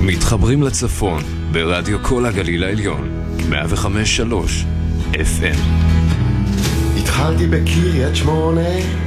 מתחברים לצפון ברדיו כל הגליל העליון 105.3 FM. התחלתי בקריית שמונה